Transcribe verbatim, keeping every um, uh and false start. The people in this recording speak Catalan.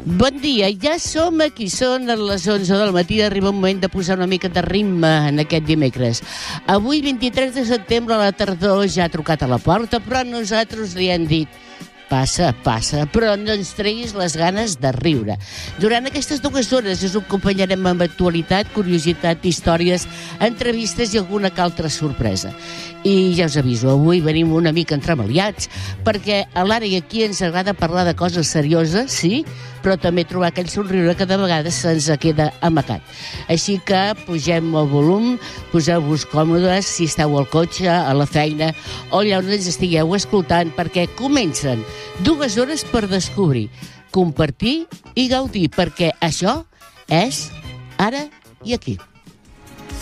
Bon dia, ja som aquí, són a les onze del matí, arriba un moment de posar una mica de ritme en aquest dimecres. Avui, vint-i-tres de setembre, la tardor ja ha trucat a la porta, però nosaltres li hem dit passa, passa, però no ens treguis les ganes de riure. Durant aquestes dues hores us acompanyarem amb actualitat, curiositat, històries, entrevistes i alguna que altra sorpresa. I ja us aviso, avui venim una mica entremaliats, perquè a l'ara i aquí ens agrada parlar de coses serioses, sí, però també trobar aquell somriure que de vegades se'ns queda amagat. Així que pugem el volum, poseu-vos còmodes, si esteu al cotxe, a la feina, o allà on ens estigueu escoltant, perquè comencen dues hores per descobrir, compartir i gaudir, perquè això és ara i aquí.